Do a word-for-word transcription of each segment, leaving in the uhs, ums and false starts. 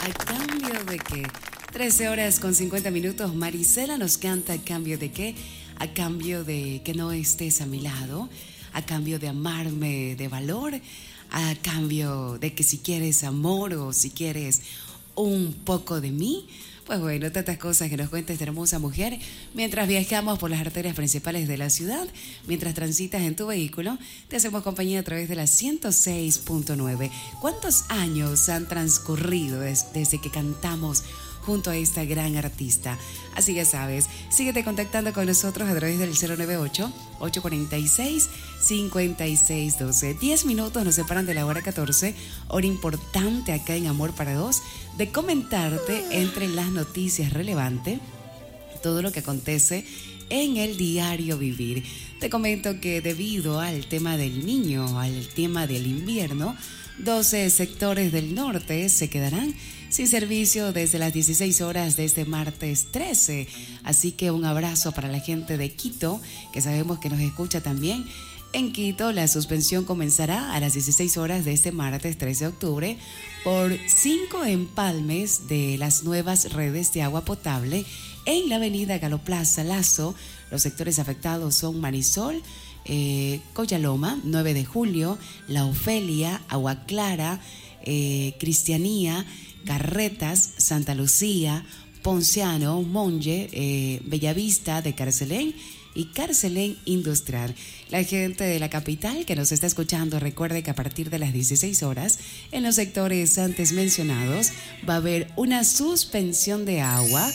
¿A cambio de qué? trece horas con cincuenta minutos. Marisela nos canta ¿a cambio de qué? A cambio de que no estés a mi lado, a cambio de amarme de valor, a cambio de que si quieres amor o si quieres un poco de mí. Pues bueno, tantas cosas que nos cuenta esta hermosa mujer mientras viajamos por las arterias principales de la ciudad, mientras transitas en tu vehículo, te hacemos compañía a través de la ciento seis punto nueve. ¿Cuántos años han transcurrido des- desde que cantamos junto a esta gran artista? Así que sabes, síguete contactando con nosotros a través del cero nueve ocho, ocho cuatro seis, cinco seis uno dos. diez minutos nos separan de la hora catorce, hora importante acá en Amor para Dos, de comentarte entre las noticias relevantes todo lo que acontece en el diario vivir. Te comento que debido al tema del niño, al tema del invierno, doce sectores del norte se quedarán sin servicio desde las dieciséis horas de este martes trece. Así que un abrazo para la gente de Quito, que sabemos que nos escucha también. En Quito, la suspensión comenzará a las dieciséis horas de este martes trece de octubre por cinco empalmes de las nuevas redes de agua potable en la avenida Galoplaza Lazo. Los sectores afectados son Marisol, eh, Coyaloma, nueve de julio, La Ofelia, Agua Clara, eh, Cristianía, Carretas, Santa Lucía, Ponciano, Monje, eh, Bellavista de Carcelén y Carcelén Industrial. La gente de la capital que nos está escuchando, recuerde que a partir de las dieciséis horas, en los sectores antes mencionados, va a haber una suspensión de agua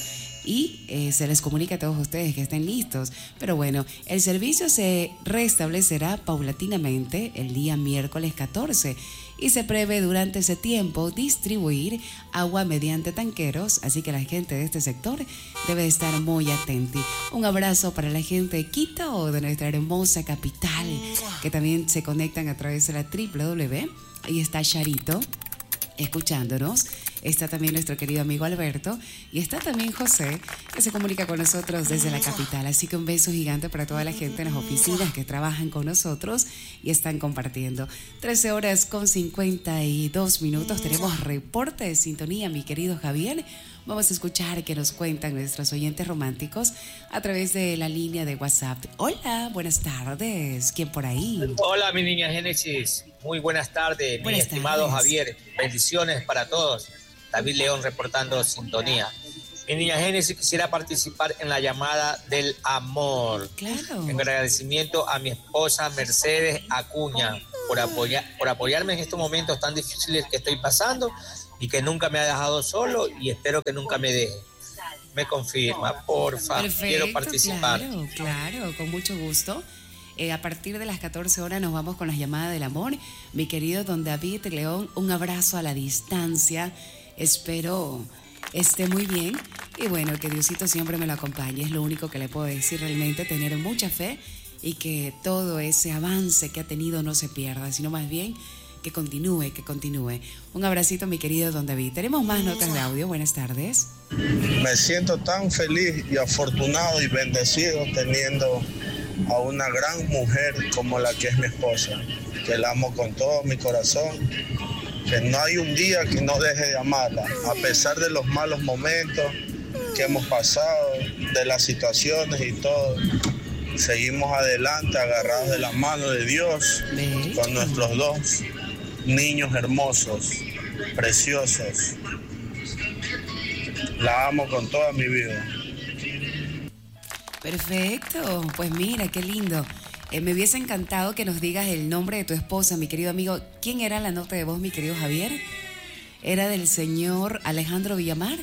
y eh, se les comunica a todos ustedes que estén listos. Pero bueno, el servicio se restablecerá paulatinamente el día miércoles catorce y se prevé durante ese tiempo distribuir agua mediante tanqueros, así que la gente de este sector debe estar muy atenta. Un abrazo para la gente de Quito o de nuestra hermosa capital, que también se conectan a través de la doble u doble u doble u. Ahí está Charito escuchándonos. Está también nuestro querido amigo Alberto y está también José, que se comunica con nosotros desde la capital. Así que un beso gigante para toda la gente en las oficinas que trabajan con nosotros y están compartiendo. trece horas con cincuenta y dos minutos. Tenemos reporte de sintonía, mi querido Javier. Vamos a escuchar que nos cuentan nuestros oyentes románticos a través de la línea de WhatsApp. Hola, buenas tardes. ¿Quién por ahí? Hola, mi niña Génesis. Muy buenas tardes, buenas mi estimado tardes. Javier. Bendiciones para todos. David León reportando sintonía. Mi niña Génesis, quisiera participar en la llamada del amor. Claro. En agradecimiento a mi esposa Mercedes Acuña por, apoyar, por apoyarme en estos momentos tan difíciles que estoy pasando y que nunca me ha dejado solo y espero que nunca me deje. Me confirma, porfa. Perfecto, Quiero participar. Claro, claro, con mucho gusto. Eh, a partir de las catorce horas nos vamos con las llamadas del amor. Mi querido don David León, un abrazo a la distancia. Espero esté muy bien y bueno, que Diosito siempre me lo acompañe. Es lo único que le puedo decir, realmente tener mucha fe y que todo ese avance que ha tenido no se pierda, sino más bien que continúe, que continúe. Un abracito, mi querido don David. Tenemos más notas de audio. Buenas tardes. Me siento tan feliz y afortunado y bendecido teniendo a una gran mujer como la que es mi esposa, que la amo con todo mi corazón, que no hay un día que no deje de amarla, a pesar de los malos momentos que hemos pasado, de las situaciones y todo. Seguimos adelante, agarrados de la mano de Dios, con nuestros dos niños hermosos, preciosos. La amo con toda mi vida. Perfecto, pues mira, qué lindo. Eh, me hubiese encantado que nos digas el nombre de tu esposa, mi querido amigo. ¿Quién era la nota de voz, mi querido Javier? ¿Era del señor Alejandro Villamar?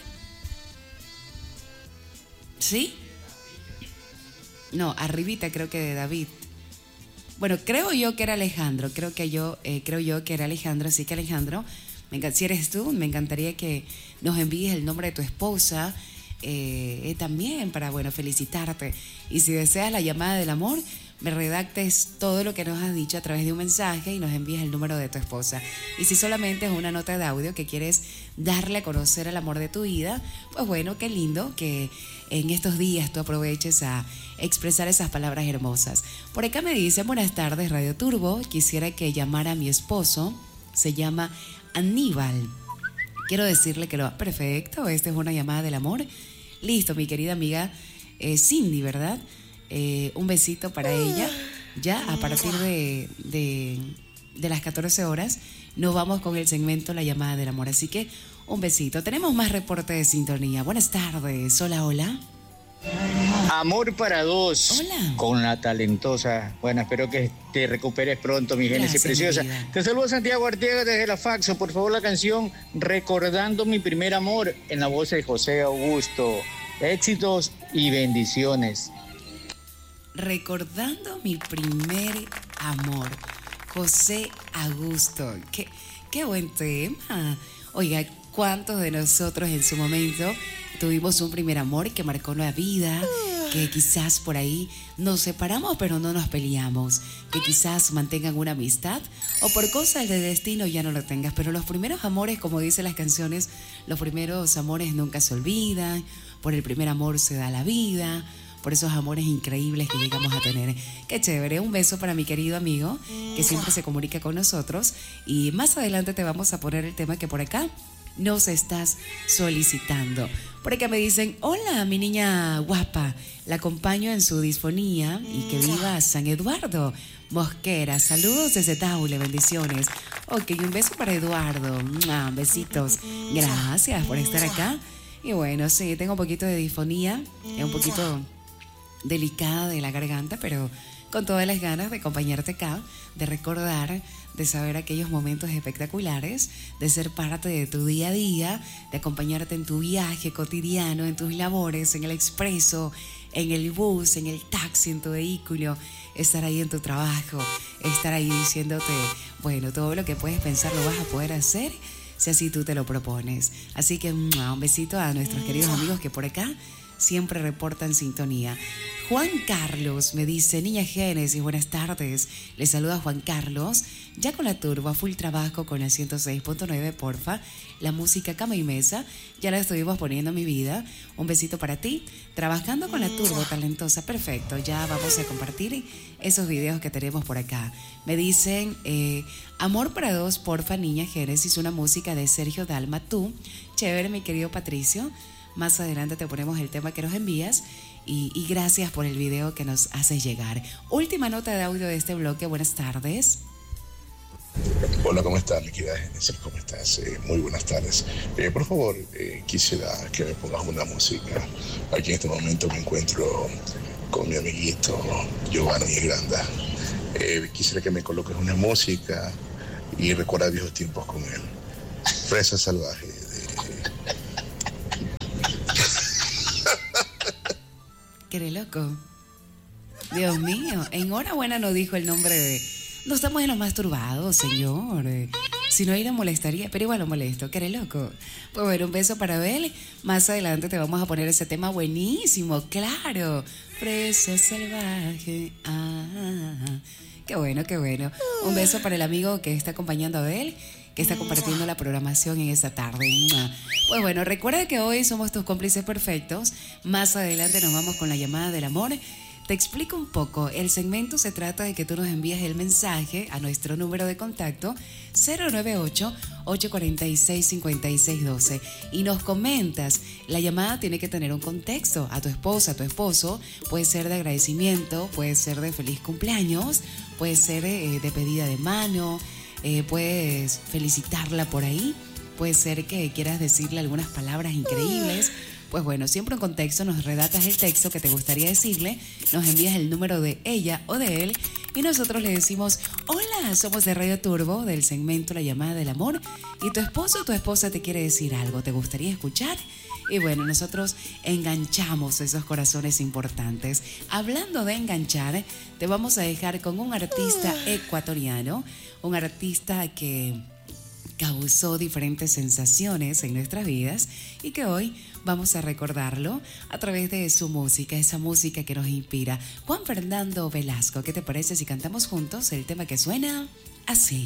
¿Sí? No, arribita creo que de David. Bueno, creo yo que era Alejandro, creo que yo, eh, creo yo que era Alejandro, así que Alejandro, me enc- si eres tú, me encantaría que nos envíes el nombre de tu esposa, eh, eh, también para, bueno, felicitarte. Y si deseas la llamada del amor, me redactes todo lo que nos has dicho a través de un mensaje y nos envíes el número de tu esposa. Y si solamente es una nota de audio que quieres darle a conocer al amor de tu vida, pues bueno, qué lindo que en estos días tú aproveches a expresar esas palabras hermosas. Por acá me dicen, buenas tardes Radio Turbo, quisiera que llamara a mi esposo, se llama Aníbal. Quiero decirle que lo va perfecto. Esta es una llamada del amor. Listo, mi querida amiga eh, Cindy, ¿verdad? Eh, un besito para ella. Ya a partir de, de, de las catorce horas nos vamos con el segmento La llamada del amor. Así que un besito. Tenemos más reporte de sintonía. Buenas tardes. Hola, hola. Amor para dos. Hola. Con la talentosa. Bueno, espero que te recuperes pronto, mi Génesis preciosa. Mi te saludo Santiago Arteaga desde la Faxo. Por favor, la canción Recordando mi primer amor en la voz de José Augusto. Éxitos y bendiciones. Recordando mi primer amor, José Augusto. Qué, qué buen tema. Oiga, ¿cuántos de nosotros en su momento tuvimos un primer amor que marcó la vida? Que quizás por ahí nos separamos pero no nos peleamos, que quizás mantengan una amistad o por cosas de destino ya no lo tengas, pero los primeros amores, como dicen las canciones, los primeros amores nunca se olvidan, por el primer amor se da la vida, por esos amores increíbles que llegamos a tener. Qué chévere, un beso para mi querido amigo que siempre se comunica con nosotros y más adelante te vamos a poner el tema que por acá nos estás solicitando. Por acá me dicen, hola mi niña guapa, la acompaño en su disfonía y que viva San Eduardo Mosquera, saludos desde Taule, bendiciones. Ok, un beso para Eduardo, ¡mua! Besitos, gracias por estar acá. Y bueno, sí, tengo un poquito de disfonía, es un poquito delicada de la garganta, pero con todas las ganas de acompañarte acá, de recordar, de saber aquellos momentos espectaculares, de ser parte de tu día a día, de acompañarte en tu viaje cotidiano, en tus labores, en el expreso, en el bus, en el taxi, en tu vehículo, estar ahí en tu trabajo, estar ahí diciéndote, bueno, todo lo que puedes pensar lo vas a poder hacer si así tú te lo propones. Así que un besito a nuestros queridos amigos que por acá siempre reportan sintonía. Juan Carlos me dice, niña Génesis, buenas tardes. Le saluda Juan Carlos. Ya con la turbo, a full trabajo con la ciento seis punto nueve, porfa. La música cama y mesa, ya la estuvimos poniendo en mi vida. Un besito para ti. Trabajando con la turbo, talentosa, perfecto. Ya vamos a compartir esos videos que tenemos por acá. Me dicen, eh, amor para dos, porfa, niña Génesis, una música de Sergio Dalma, tú. Chévere, mi querido Patricio. Más adelante te ponemos el tema que nos envías y, y gracias por el video que nos haces llegar. Última nota de audio de este bloque. Buenas tardes. Hola, ¿cómo estás, mi querida Génesis? ¿Cómo estás? Eh, muy buenas tardes. Eh, por favor, eh, quisiera que me pongas una música. Aquí en este momento me encuentro con mi amiguito Giovanni Granda. Eh, quisiera que me coloques una música y recordar viejos tiempos con él. Fresa Salvaje. ¿Qué loco? Dios mío, enhorabuena no dijo el nombre de... No estamos en los más turbados, señor. Si no, ahí lo molestaría, pero igual lo molesto. ¿Qué loco? Pues bueno, un beso para Abel. Más adelante te vamos a poner ese tema buenísimo, claro. Fresa salvaje. Ah, qué bueno, qué bueno. Un beso para el amigo que está acompañando a Abel, que está compartiendo la programación en esta tarde. Pues bueno, recuerda que hoy somos tus cómplices perfectos. Más adelante nos vamos con la llamada del amor. Te explico un poco. El segmento se trata de que tú nos envíes el mensaje a nuestro número de contacto cero nueve ocho, ocho cuatro seis, cinco seis uno dos y nos comentas. La llamada tiene que tener un contexto. A tu esposa, a tu esposo, puede ser de agradecimiento, puede ser de feliz cumpleaños, puede ser eh, de pedida de mano, eh, puedes felicitarla por ahí, puede ser que quieras decirle algunas palabras increíbles. Pues bueno, siempre en contexto, nos redactas el texto que te gustaría decirle, nos envías el número de ella o de él y nosotros le decimos, hola, somos de Radio Turbo, del segmento La llamada del amor, y tu esposo o tu esposa te quiere decir algo, ¿te gustaría escuchar? Y bueno, nosotros enganchamos esos corazones importantes. Hablando de enganchar, te vamos a dejar con un artista ecuatoriano, un artista que causó diferentes sensaciones en nuestras vidas y que hoy vamos a recordarlo a través de su música, esa música que nos inspira. Juan Fernando Velasco, ¿qué te parece si cantamos juntos el tema que suena así?